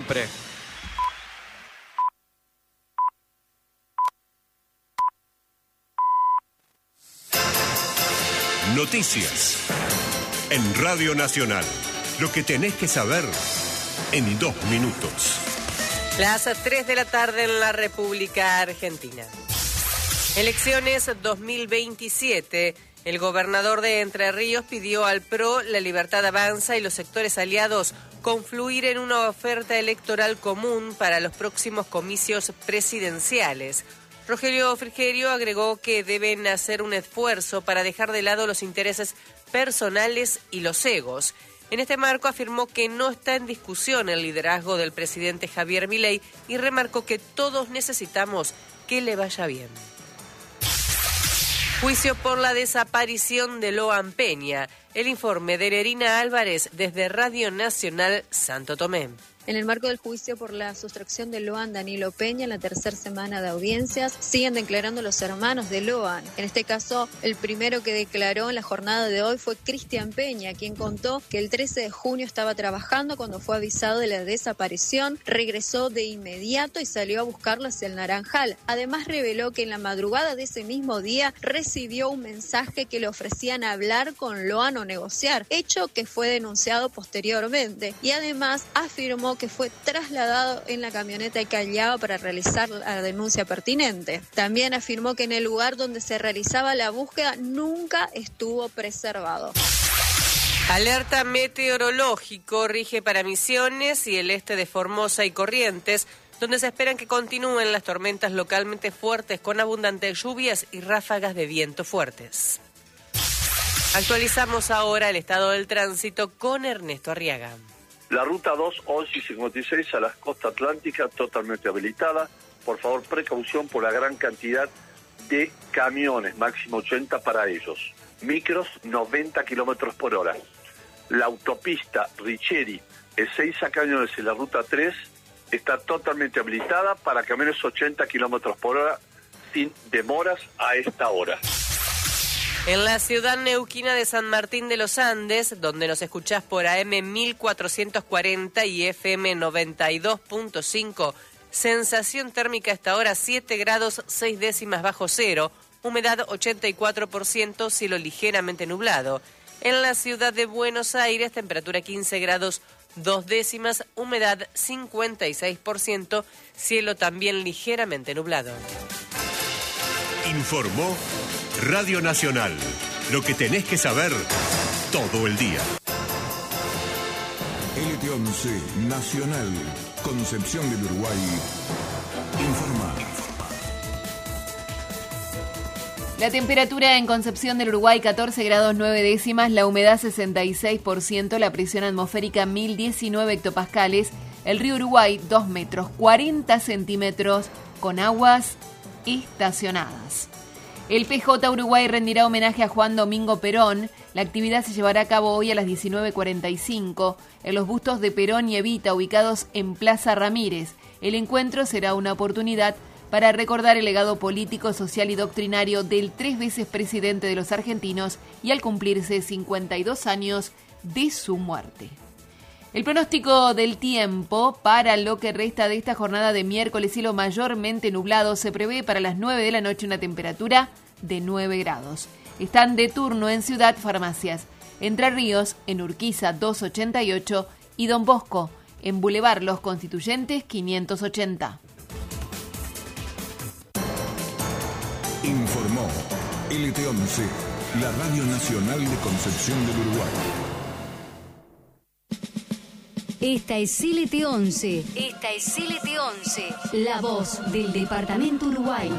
siempre. Noticias en Radio Nacional. Lo que tenés que saber en 2 minutos. Las 3 de la tarde en la República Argentina. Elecciones 2027. El gobernador de Entre Ríos pidió al PRO, La Libertad Avanza y los sectores aliados confluir en una oferta electoral común para los próximos comicios presidenciales. Rogelio Frigerio agregó que deben hacer un esfuerzo para dejar de lado los intereses personales y los egos. En este marco afirmó que no está en discusión el liderazgo del presidente Javier Milei y remarcó que todos necesitamos que le vaya bien. Juicio por la desaparición de Loan Peña. El informe de Nerina Álvarez desde Radio Nacional Santo Tomé. En el marco del juicio por la sustracción de Loan Danilo Peña en la tercera semana de audiencias, siguen declarando los hermanos de Loan. En este caso, el primero que declaró en la jornada de hoy fue Cristian Peña, quien contó que el 13 de junio estaba trabajando cuando fue avisado de la desaparición, regresó de inmediato y salió a buscarlo hacia el Naranjal. Además, reveló que en la madrugada de ese mismo día recibió un mensaje que le ofrecían hablar con Loan o negociar, hecho que fue denunciado posteriormente. Y además afirmó que fue trasladado en la camioneta de Callao para realizar la denuncia pertinente. También afirmó que en el lugar donde se realizaba la búsqueda nunca estuvo preservado. Alerta meteorológico rige para Misiones y el este de Formosa y Corrientes, donde se esperan que continúen las tormentas localmente fuertes con abundantes lluvias y ráfagas de viento fuertes. Actualizamos ahora el estado del tránsito con Ernesto Arriaga. La ruta 2, 11 y 56 a la costa atlántica totalmente habilitada. Por favor, precaución por la gran cantidad de camiones, máximo 80 para ellos. Micros, 90 kilómetros por hora. La autopista Richeri, Ezeiza Cañones y la ruta 3 está totalmente habilitada para camiones 80 kilómetros por hora sin demoras a esta hora. En la ciudad neuquina de San Martín de los Andes, donde nos escuchás por AM 1440 y FM 92.5, sensación térmica hasta ahora 7 grados 6 décimas bajo cero, humedad 84%, cielo ligeramente nublado. En la ciudad de Buenos Aires, temperatura 15 grados 2 décimas, humedad 56%, cielo también ligeramente nublado. Informó Radio Nacional. Lo que tenés que saber todo el día. LT11 Nacional, Concepción del Uruguay. Informa. La temperatura en Concepción del Uruguay 14 grados 9 décimas, la humedad 66%, la presión atmosférica 1019 hectopascales, el río Uruguay 2 metros 40 centímetros con aguas estacionadas. El PJ Uruguay rendirá homenaje a Juan Domingo Perón. La actividad se llevará a cabo hoy a las 19:45 en los bustos de Perón y Evita ubicados en Plaza Ramírez. El encuentro será una oportunidad para recordar el legado político, social y doctrinario del 3 veces presidente de los argentinos y al cumplirse 52 años de su muerte. El pronóstico del tiempo para lo que resta de esta jornada de miércoles, cielo mayormente nublado, se prevé para las 9 de la noche una temperatura de 9 grados. Están de turno en Ciudad farmacias, Entre Ríos, en Urquiza 288 y Don Bosco, en Boulevard Los Constituyentes 580. Informó LT11, la Radio Nacional de Concepción del Uruguay. Esta es LT11. Esta es LT11. La voz del Departamento Uruguay.